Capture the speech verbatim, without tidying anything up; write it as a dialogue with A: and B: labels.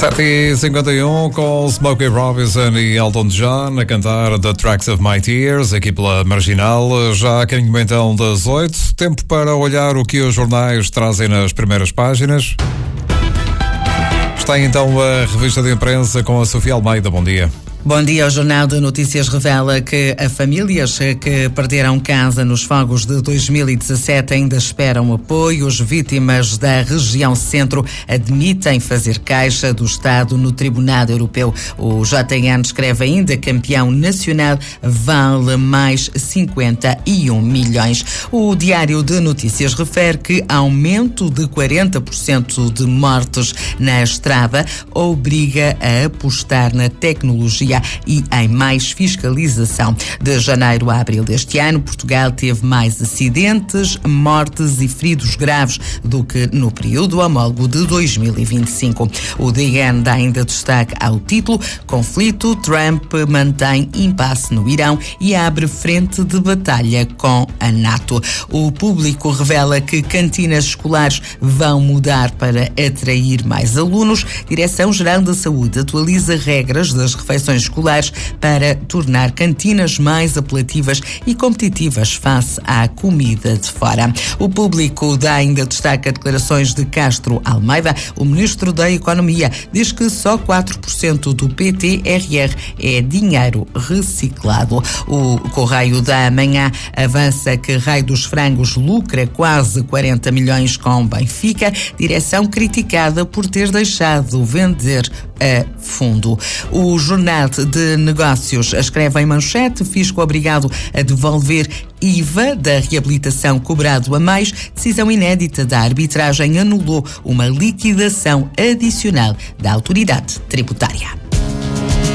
A: sete e cinquenta e um com Smokey Robinson e Elton John a cantar The Tracks of My Tears, aqui pela Marginal. Já a caminho então das oito, tempo para olhar o que os jornais trazem nas primeiras páginas. Está então a revista de imprensa com a Sofia Almeida. Bom dia.
B: Bom dia. O Jornal de Notícias revela que a famílias que perderam casa nos fogos de dois mil e dezassete ainda esperam apoio. As vítimas da região centro admitem fazer caixa do Estado no Tribunal Europeu. O J N escreve ainda: campeão nacional vale mais cinquenta e um milhões. O Diário de Notícias refere que aumento de quarenta por cento de mortes na estrada obriga a apostar na tecnologia e em mais fiscalização. De janeiro a abril deste ano, Portugal teve mais acidentes, mortes e feridos graves do que no período homólogo de dois mil e vinte e cinco. O D N dá ainda destaque ao título: conflito, Trump mantém impasse no Irão e abre frente de batalha com a NATO. O Público revela que cantinas escolares vão mudar para atrair mais alunos. Direção-Geral da Saúde atualiza regras das refeições escolares para tornar cantinas mais apelativas e competitivas face à comida de fora. O Público dá ainda destaque a declarações de Castro Almeida. O Ministro da Economia diz que só quatro por cento do P T R R é dinheiro reciclado. O Correio da Manhã avança que Rei dos Frangos lucra quase quarenta milhões com Benfica. Direção criticada por ter deixado vender a fundo. O Jornal de Negócios escreve em manchete: fisco obrigado a devolver I V A da reabilitação cobrado a mais. Decisão inédita da arbitragem anulou uma liquidação adicional da autoridade tributária.